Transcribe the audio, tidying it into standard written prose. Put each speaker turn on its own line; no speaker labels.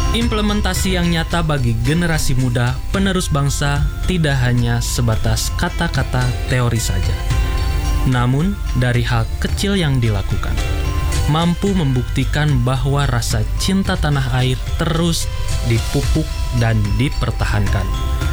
Implementasi yang nyata bagi generasi muda penerus bangsa tidak hanya sebatas kata-kata teori saja, namun dari hal kecil yang dilakukan, mampu membuktikan bahwa rasa cinta tanah air terus dipupuk dan dipertahankan.